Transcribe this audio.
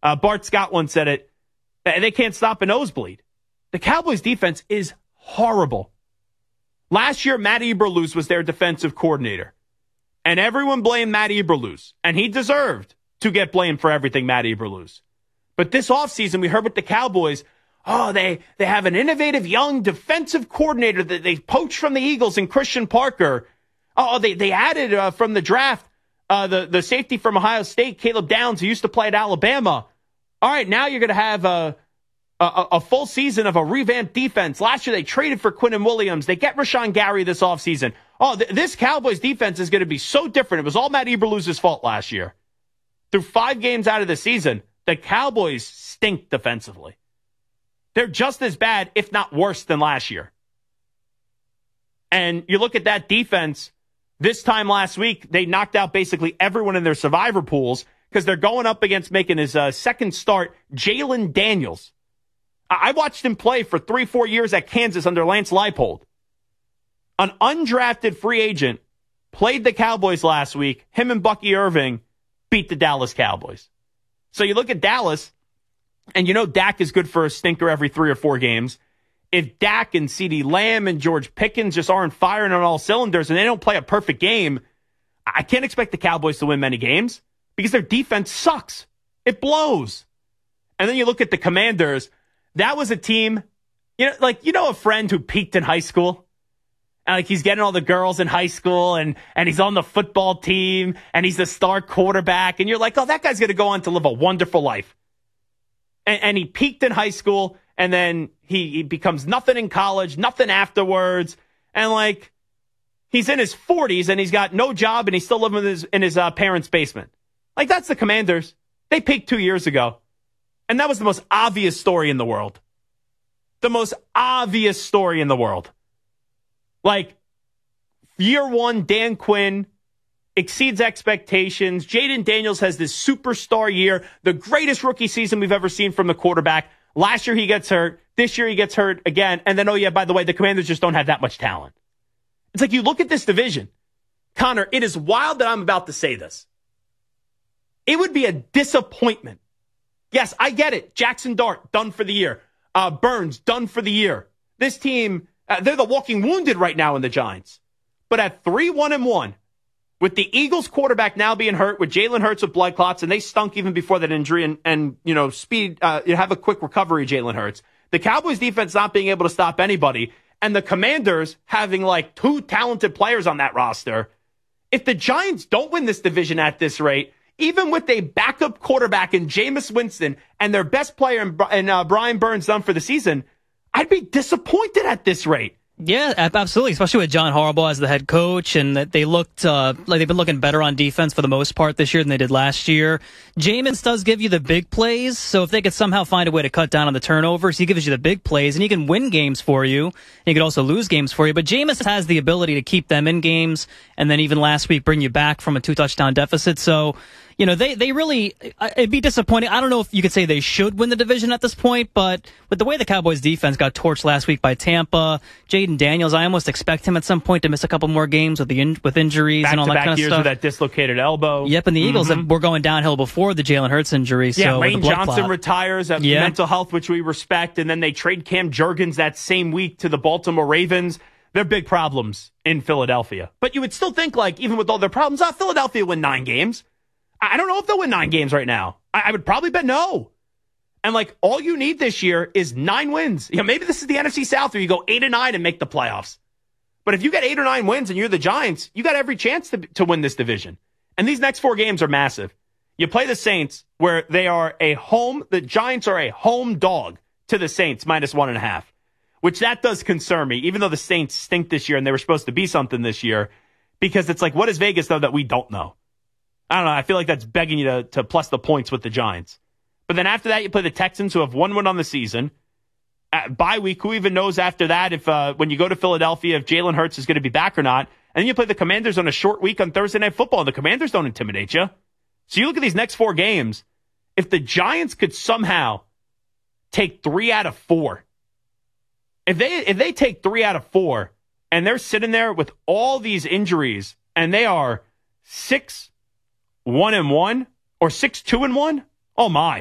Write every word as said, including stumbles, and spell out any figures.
Uh, Bart Scott once said it. They can't stop a nosebleed. The Cowboys defense is horrible. Last year, Matt Eberflus was their defensive coordinator. And everyone blamed Matt Eberflus. And he deserved to get blamed for everything, Matt Eberflus. But this offseason, we heard with the Cowboys, oh, they, they have an innovative young defensive coordinator that they poached from the Eagles in Christian Parker. Oh, they, they added uh, from the draft uh, the, the safety from Ohio State, Caleb Downs, who used to play at Alabama. All right, now you're going to have a, a, a full season of a revamped defense. Last year, they traded for Quinnen Williams. They get Rashawn Gary this offseason. Oh, th- this Cowboys defense is going to be so different. It was all Matt Eberflus's fault last year. Through five games out of the season, the Cowboys stink defensively. They're just as bad, if not worse, than last year. And you look at that defense, this time last week, they knocked out basically everyone in their survivor pools because they're going up against making his uh, second start, Jalen Daniels. I-, I watched him play for three, four years at Kansas under Lance Leipold. An undrafted free agent played the Cowboys last week. Him and Bucky Irving beat the Dallas Cowboys. So you look at Dallas, and you know Dak is good for a stinker every three or four games. If Dak and CeeDee Lamb and George Pickens just aren't firing on all cylinders and they don't play a perfect game, I can't expect the Cowboys to win many games because their defense sucks. It blows. And then you look at the Commanders. That was a team, you know, like, you know, a friend who peaked in high school? And like he's getting all the girls in high school and, and he's on the football team and he's the star quarterback. And you're like, oh, that guy's going to go on to live a wonderful life. And, and he peaked in high school. And then he, he becomes nothing in college, nothing afterwards. And, like, he's in his forties and he's got no job and he's still living in his, in his uh, parents' basement. Like, that's the Commanders. They peaked two years ago. And that was the most obvious story in the world. The most obvious story in the world. Like, year one, Dan Quinn exceeds expectations. Jayden Daniels has this superstar year, the greatest rookie season we've ever seen from the quarterback. Last year he gets hurt. This year he gets hurt again. And then, oh yeah, by the way, the Commanders just don't have that much talent. It's like you look at this division. Connor, it is wild that I'm about to say this. It would be a disappointment. Yes, I get it. Jackson Dart, done for the year. Uh, Burns, done for the year. This team, uh, they're the walking wounded right now in the Giants. But at three one and one, with the Eagles quarterback now being hurt, with Jalen Hurts with blood clots, and they stunk even before that injury, and, and you know, speed, uh, you have a quick recovery, Jalen Hurts. The Cowboys defense not being able to stop anybody, and the Commanders having like two talented players on that roster. If the Giants don't win this division at this rate, even with a backup quarterback in Jameis Winston and their best player in, in uh, Brian Burns done for the season, I'd be disappointed at this rate. Yeah, absolutely, especially with John Harbaugh as the head coach, and that they looked uh, like they've been looking better on defense for the most part this year than they did last year. Jameis does give you the big plays, so if they could somehow find a way to cut down on the turnovers, he gives you the big plays, and he can win games for you, and he could also lose games for you. But Jameis has the ability to keep them in games, and then even last week bring you back from a two-touchdown deficit. So, you know, they, they really, it'd be disappointing. I don't know if you could say they should win the division at this point, but with the way the Cowboys defense got torched last week by Tampa, Jayden Daniels, I almost expect him at some point to miss a couple more games with the in, with injuries back and all that kind of years stuff. With that dislocated elbow. Yep, and the Eagles mm-hmm. have, were going downhill before the Jalen Hurts injury. So yeah, Lane Johnson clot. retires of yeah. mental health, which we respect, and then they trade Cam Jurgens that same week to the Baltimore Ravens. They're big problems in Philadelphia. But you would still think, like, even with all their problems, oh, Philadelphia win nine games. I don't know if they'll win nine games right now. I, I would probably bet no. And, like, all you need this year is nine wins. You know, maybe this is the N F C South where you go eight and nine and make the playoffs. But if you get eight or nine wins and you're the Giants, you got every chance to, to win this division. And these next four games are massive. You play the Saints, where they are a home, the Giants are a home dog to the Saints, minus one and a half, which that does concern me, even though the Saints stink this year and they were supposed to be something this year, because it's like, what is Vegas, though, that we don't know? I don't know. I feel like that's begging you to, to plus the points with the Giants. But then after that, you play the Texans, who have one win on the season. At bye week, who even knows after that if uh, when you go to Philadelphia, if Jalen Hurts is going to be back or not. And then you play the Commanders on a short week on Thursday Night Football, and the Commanders don't intimidate you. So you look at these next four games. If the Giants could somehow take three out of four, if they if they take three out of four, and they're sitting there with all these injuries, and they are six one and one or six two and one, oh my!